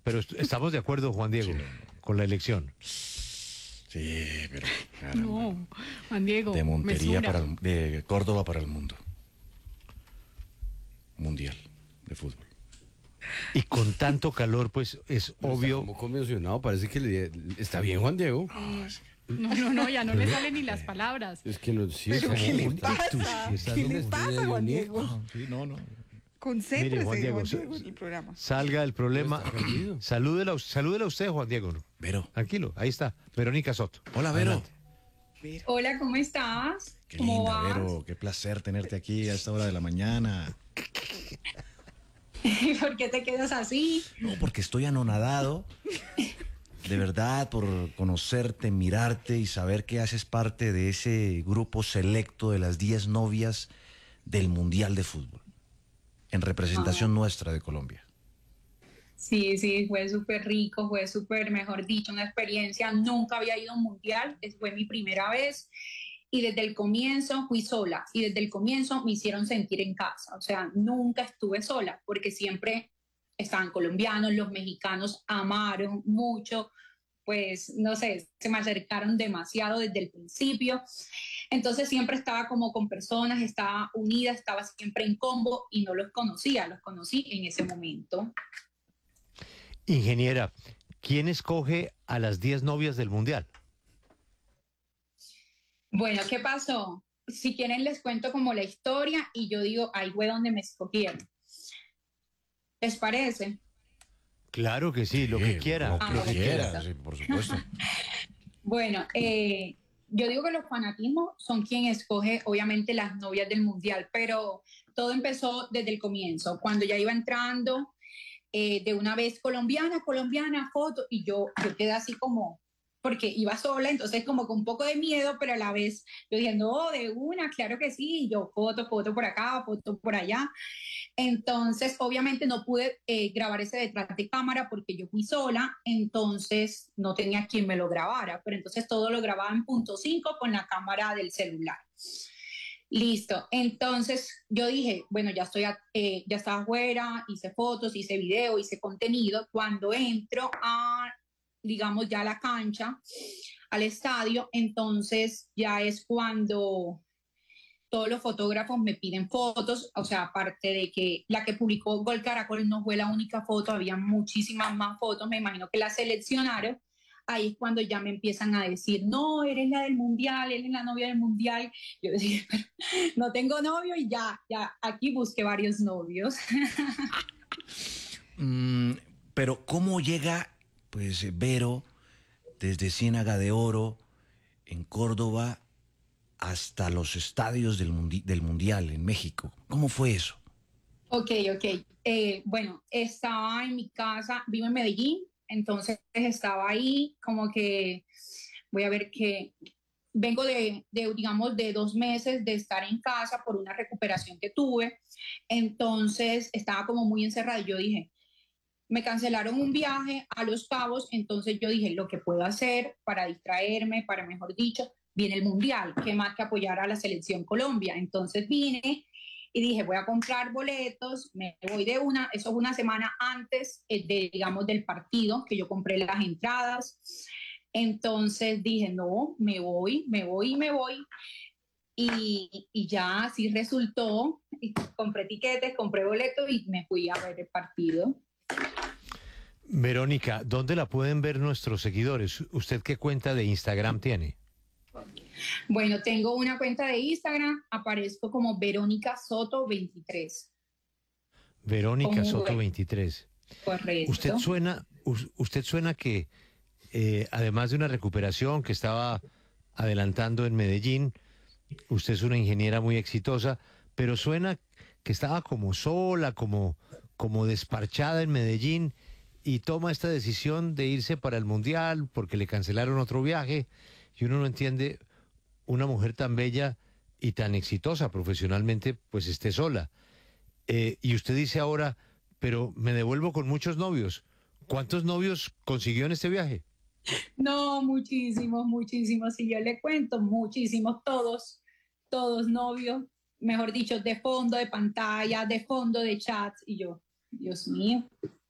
pero estamos de acuerdo, Juan Diego, con la elección. Sí, pero caramba. No, Juan Diego, De Montería mesura. de Córdoba para el mundo. Mundial de fútbol. Y con tanto calor, pues es obvio. Como convencionado, parece que está bien, Juan Diego. No, ya no le salen ni las palabras. Es que no, sí, ¿Pero es qué le como- pasa? ¿Qué le pasa, Juan Diego? Sí, no. Concéntrese, Mire, Juan Diego, en el programa. Salga del problema. Está perdido. Salúdela a usted, Juan Diego. ¿No? Vero. Tranquilo, ahí está. Verónica Soto. Hola, Vero. Adelante. Hola, ¿cómo estás? Qué ¿Cómo linda, vas? Vero. Qué placer tenerte aquí a esta hora de la mañana. ¿Por qué te quedas así? No, porque estoy anonadado. De verdad, por conocerte, mirarte y saber que haces parte de ese grupo selecto de las 10 novias del Mundial de Fútbol. En representación nuestra de Colombia. Sí, fue súper rico, fue súper, mejor dicho, una experiencia. Nunca había ido a un mundial, fue mi primera vez. Y desde el comienzo fui sola. Y desde el comienzo me hicieron sentir en casa. O sea, nunca estuve sola, porque siempre estaban colombianos, los mexicanos amaron mucho. Pues, no sé, se me acercaron demasiado desde el principio. Entonces siempre estaba como con personas, estaba unida, estaba siempre en combo y no los conocía, los conocí en ese momento. Ingeniera, ¿quién escoge a las 10 novias del Mundial? Bueno, ¿qué pasó? Si quieren les cuento como la historia y yo digo, ahí fue donde me escogieron. ¿Les parece? Claro que sí, lo que quiera. Lo Ah, que bueno, quiera, listo. sí, por supuesto. Bueno, yo digo que los fanatismos son quien escoge, obviamente, las novias del mundial, pero todo empezó desde el comienzo, cuando ya iba entrando de una vez colombiana, foto, y yo quedé así como, porque iba sola, entonces como con un poco de miedo, pero a la vez yo dije, no, de una, claro que sí, y yo foto por acá, foto por allá. Entonces, obviamente no pude grabar ese detrás de cámara porque yo fui sola, entonces no tenía quien me lo grabara, pero entonces todo lo grababa en .5 con la cámara del celular. Listo, entonces yo dije, bueno, ya estaba afuera, hice fotos, hice video, hice contenido. Cuando entro a, digamos, ya a la cancha, al estadio, entonces ya es cuando todos los fotógrafos me piden fotos, o sea, aparte de que la que publicó Gol Caracol no fue la única foto, había muchísimas más fotos, me imagino que las seleccionaron. Ahí es cuando ya me empiezan a decir, no, eres la del mundial, eres la novia del mundial. Yo decía, no tengo novio y ya aquí busqué varios novios. Pero ¿cómo llega, pues, Vero, desde Ciénaga de Oro, en Córdoba, hasta los estadios del Mundial en México? ¿Cómo fue eso? Ok. Bueno, estaba en mi casa, vivo en Medellín, entonces estaba ahí como que, voy a ver que vengo digamos, de 2 meses de estar en casa por una recuperación que tuve, entonces estaba como muy encerrada y yo dije, me cancelaron un viaje a Los Cabos, entonces yo dije, lo que puedo hacer para distraerme, para mejor dicho, viene el Mundial, qué más que apoyar a la selección Colombia. Entonces vine y dije, voy a comprar boletos, me voy de una, eso es una semana antes digamos, del partido, que yo compré las entradas. Entonces dije, no, me voy. Y ya así resultó, y compré tiquetes, compré boletos y me fui a ver el partido. Verónica, ¿dónde la pueden ver nuestros seguidores? ¿Usted qué cuenta de Instagram tiene? Bueno, tengo una cuenta de Instagram, aparezco como Verónica Soto 23. Verónica Como Soto V. 23. Correcto. Usted suena que, además de una recuperación que estaba adelantando en Medellín, usted es una ingeniera muy exitosa, pero suena que estaba como sola, como desparchada en Medellín y toma esta decisión de irse para el Mundial porque le cancelaron otro viaje y uno no entiende una mujer tan bella y tan exitosa profesionalmente, pues esté sola. Y usted dice ahora, pero me devuelvo con muchos novios. ¿Cuántos novios consiguió en este viaje? No, muchísimos. Si yo le cuento, muchísimos, todos novios, mejor dicho, de fondo de pantalla, de fondo de chats. Y yo, Dios mío,